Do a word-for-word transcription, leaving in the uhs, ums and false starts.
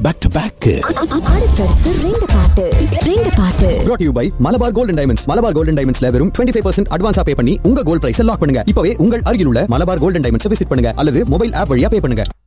Back to back. அடுத்தடுத்து ரெண்டு பாட்டு ரெண்டு பாட்டு brought to you by Malabar golden diamonds. Malabar golden டைமண்ட்ஸ்ல வெறும் இருபத்தி ஐந்து பர்சன்ட் அட்வான்ஸா பே பண்ணி உங்க கோல்ட் பிரைஸை லாக் பண்ணுங்க. இப்பவே உங்கள் அருகில் உள்ள மலபார் கோல்டன் டைமண்ட்ஸ் விசிட் பண்ணுங்க அல்லது மொபைல் ஆப் வழியா பே பண்ணுங்க.